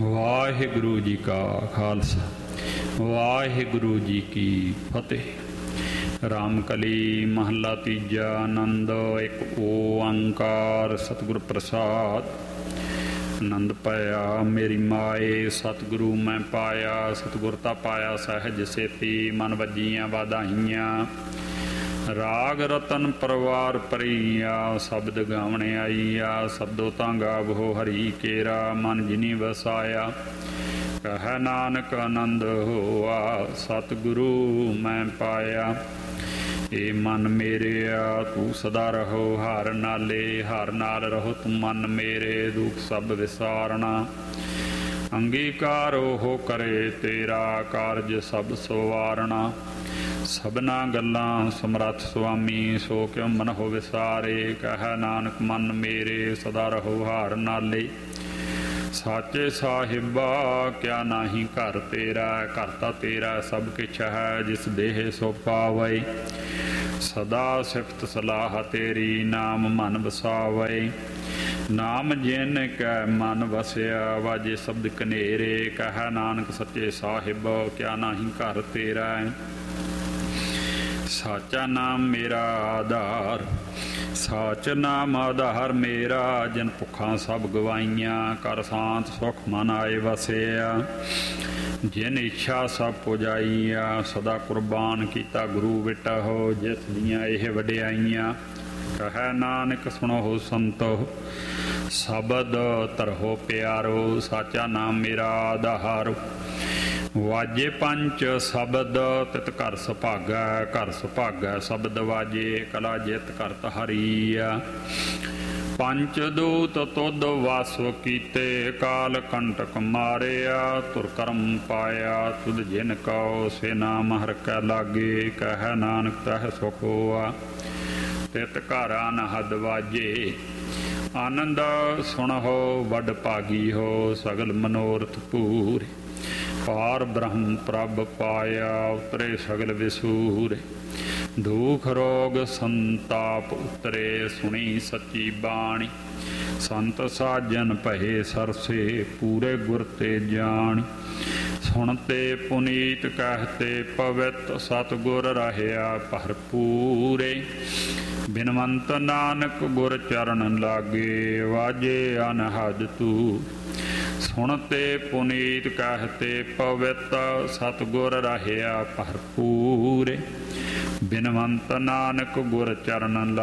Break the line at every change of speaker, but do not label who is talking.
ਵਾਹਿਗੁਰੂ ਜੀ ਕਾ ਖਾਲਸਾ, ਵਾਹਿਗੁਰੂ ਜੀ ਕੀ ਫਤਿਹ। ਰਾਮਕਲੀ ਮਹੱਲਾ ਤੀਜਾ। ਆਨੰਦ ਇੱਕ ਓੰਕਾਰ ਸਤਿਗੁਰ ਪ੍ਰਸਾਦ। ਆਨੰਦ ਪਾਇਆ ਮੇਰੀ ਮਾਏ, ਸਤਿਗੁਰੂ ਮੈਂ ਪਾਇਆ। ਸਤਿਗੁਰ ਤਾਂ ਪਾਇਆ ਸਹਿਜ ਸੇਤੀ, ਮਨ ਵੱਜੀਆਂ ਵਾਧਾਈਆਂ। ਰਾਗ ਰਤਨ ਪਰਵਾਰ ਭਰੀਆ, ਸ਼ਬਦ ਗਾਵਣੇ ਆਈਆ। ਸ਼ਬਦੋ ਤਾਂ ਗਾਵੋ ਹਰੀ ਕੇਰਾ, ਮਨ ਜਿਨੀ ਵਸਾਇਆ। ਕਹਿ ਨਾਨਕ ਆਨੰਦ ਹੋਆ, ਸਤਿਗੁਰੂ ਮੈਂ ਪਾਇਆ। ਏ ਮਨ ਮੇਰਿਆ ਤੂੰ ਸਦਾ ਰਹੋ ਹਰ ਨਾਲੇ, ਹਰ ਨਾਲ ਰਹੋ ਤੂੰ ਮਨ ਮੇਰੇ। ਦੁੱਖ ਸਭ ਵਿਸਾਰਣਾ ਅੰਗੀਕਾਰ ਉਹ ਕਰੇ ਤੇਰਾ, ਕਾਰਜ ਸਭ ਸਵਾਰਣਾ। ਸਭਨਾ ਗੱਲਾਂ ਸਮਰੱਥ ਸੁਆਮੀ, ਸੋ ਕਿਉ ਮਨ ਹੋ ਵਿਸਾਰੇ। ਕਹਿ ਨਾਨਕ ਮਨ ਮੇਰੇ ਸਦਾ ਰਹੋ ਹਾਰ ਨਾਲੇ। ਸਾਚੇ ਸਾਹਿਬਾ ਕਿਆ ਨਾਹੀ ਘਰ ਤੇਰਾ, ਘਰ ਤਾਂ ਤੇਰਾ ਸਭ ਕਿਛ ਹੈ। ਜਿਸ ਦੇਹ ਸੋ ਪਾਵੈ ਸਦਾ ਸਿਫਤ ਸਲਾਹ ਤੇਰੀ, ਨਾਮ ਮਨ ਵਸਾਵੈ। ਨਾਮ ਜਿਨ ਕੈ ਮਨ ਵਸਿਆ, ਵਾਜੇ ਸ਼ਬਦ ਕਨੇਰੇ। ਕਹਿ ਨਾਨਕ ਸੱਚੇ ਸਾਹਿਬ ਕਿਆ ਨਾਹੀ ਘਰ ਤੇਰਾ। ਸਾਚਾ ਨਾਮ ਮੇਰਾ ਆਧਾਰ, ਸਾਚ ਨਾਮ ਆਧਾਰ ਮੇਰਾ। ਜਿਨ ਭੁੱਖਾਂ ਸਭ ਗਵਾਈਆਂ, ਕਰ ਸ਼ਾਂਤ ਸੁਖ ਮਨ ਆਏ ਵਸਿਆ। ਜਿਨ ਇੱਛਾ ਸਭ ਪੁਜਾਈਆ, ਸਦਾ ਕੁਰਬਾਨ ਕੀਤਾ ਗੁਰੂ ਵਿਟਹੁ। ਜਿਸ ਦੀਆਂ ਇਹ ਵਡਿਆਈਆਂ, ਕਹਿ ਨਾਨਕ ਸੁਣੋ ਸੰਤੋ, ਸ਼ਬਦ ਧਰੋ ਪਿਆਰੋ। ਸਾਚਾ ਨਾਮ ਮੇਰਾ ਆਧਾਰ, ਵਾਜੇ ਪੰਚ ਸ਼ਬਦ ਤਿਤ ਘਰ ਸੁਭਾਗੈ। ਘਰ ਸੁਭਾਗੈ ਸ਼ਬਦ ਵਾਜੇ, ਕਲਾ ਜਿਤ ਕਰਤ ਹਰੀਆ। ਪੰਚ ਦੂਤ ਤੁਧ ਵਾਸ ਕੀਤੇ, ਕਾਲ ਕੰਟਕ ਮਾਰਿਆ। ਤੁਰ ਕਰਮ ਪਾਇਆ ਤੁਧ ਜਿਨ ਕਉ, ਸੇ ਨਾਮ ਹਰਿ ਕੈ ਲਾਗੇ। ਕਹਿ ਨਾਨਕ ਤਹਿ ਸੁਖ ਹੋਆ, ਤਿਤ ਘਰ ਅਨਹਦ ਵਾਜੇ। ਆਨੰਦ ਸੁਣਹੁ ਵੱਡ ਭਾਗੀ ਹੋ, ਸਗਲ ਮਨੋਰਥ ਪੂਰੇ। ਪਾਰ ਬ੍ਰਹਮ ਪ੍ਰਭ ਪਾਇਆ, ਉਤਰੇ ਸਗਲ ਵਿਸੂਰੇ। ਦੁਖ ਰੋਗ ਸੰਤਾਪ ਉਤਰੇ, ਸੁਣੀ ਸੱਚੀ ਬਾਣੀ। ਸੰਤ ਸਾਜਨ ਭਏ ਸਰਸੇ, ਪੂਰੇ ਗੁਰ ਤੇ ਜਾਣੀ। ਸੁਣਤੇ ਪੁਨੀਤ ਕਹਿਤੇ ਪਵਿੱਤ, ਸਤਿਗੁਰ ਰਹਿਆ ਭਰਪੂਰੇ। ਬਿਨਵੰਤ ਨਾਨਕ ਗੁਰ ਚਰਨ ਲਾਗੇ, ਵਾਜੇ ਅਨਹਦ ਤੂਰ। ਸੁਣਤੇ ਪੁਨੀਤ ਕਹਿਤੇ ਪਵਿੱਤ, ਸਤਿਗੁਰ ਰਹਿਆ ਭਰਪੂਰੇ। ਬਿਨਵੰਤ ਨਾਨਕ ਗੁਰ ਚਰਨ